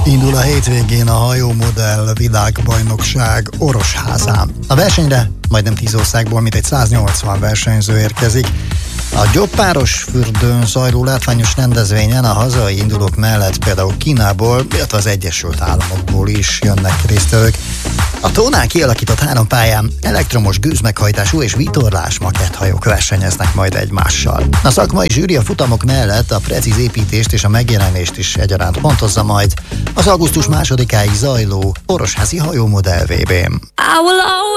Indul a hétvégén a hajómodell világbajnokság Orosházán. A versenyre majdnem 10 országból mintegy 180 versenyző érkezik. A gyoppáros fürdőn zajló látványos rendezvényen a hazai indulók mellett például Kínából, illetve az Egyesült Államokból is jönnek résztvevők. A tónán kialakított 3 pályán elektromos gőzmeghajtású és vitorlás maketthajók versenyeznek majd egymással. A szakmai zsűri a futamok mellett a precíz építést és a megjelenést is egyaránt pontozza majd az augusztus 2-áig zajló orosházi hajómodell VB-n.